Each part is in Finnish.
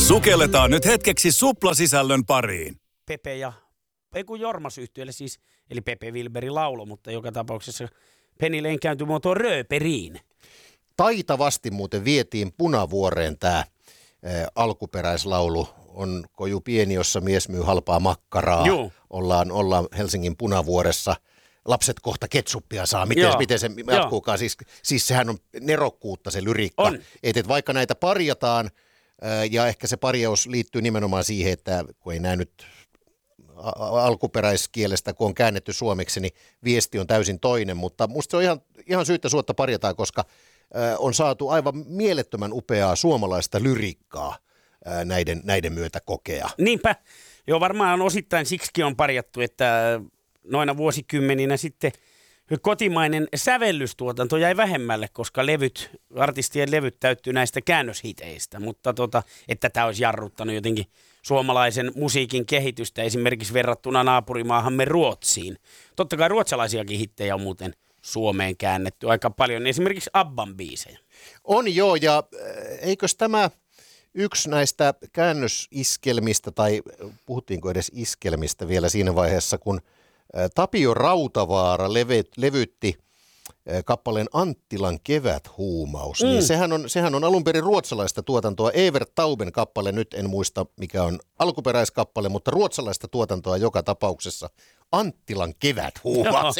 Sukelletaan nyt hetkeksi suplasisällön pariin. Pepe ja Jormas-yhtyeelle siis, eli Pepe Wilberi laulo, mutta joka tapauksessa Penilleen kääntyi muotoon Rööperiin. Taitavasti muuten vietiin Punavuoreen tämä alkuperäislaulu. On koju pieni, jossa mies myy halpaa makkaraa. Joo. Ollaan Helsingin Punavuoressa. Lapset kohta ketsuppia saa. Miten se jatkuukaan? Siis sehän on nerokkuutta se lyriikka. On. Et vaikka näitä parjataan, ja ehkä se parjaus liittyy nimenomaan siihen, että kun ei näy nyt alkuperäiskielestä, kun on käännetty suomeksi, niin viesti on täysin toinen. Mutta musta se on ihan syyttä suotta parjataan, koska on saatu aivan mielettömän upeaa suomalaista lyriikkaa näiden myötä kokea. Niinpä. Joo, varmaan osittain siksikin on parjattu, että noina vuosikymmeninä sitten kotimainen sävellystuotanto jäi vähemmälle, koska artistien levyt täyttyy näistä käännöshiteistä, mutta että tämä olisi jarruttanut jotenkin suomalaisen musiikin kehitystä esimerkiksi verrattuna naapurimaahamme Ruotsiin. Totta kai ruotsalaisiakin hittejä on muuten Suomeen käännetty aika paljon, esimerkiksi Abban biisejä. On joo, ja eikös tämä yksi näistä käännösiskelmistä, tai puhuttiinko edes iskelmistä vielä siinä vaiheessa, kun Tapio Rautavaara levytti kappaleen Anttilan keväthuumaus, niin sehän on alun perin ruotsalaista tuotantoa. Evert Tauben kappale, nyt en muista mikä on alkuperäiskappale, mutta ruotsalaista tuotantoa joka tapauksessa. Anttilan keväthuumaus.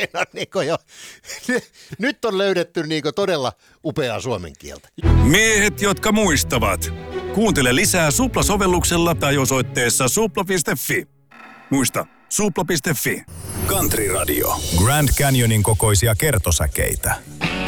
Nyt on löydetty todella upeaa suomen kieltä. Miehet, jotka muistavat. Kuuntele lisää Supla-sovelluksella tai osoitteessa supla.fi. Muista, supla.fi. Country Radio. Grand Canyonin kokoisia kertosäkeitä.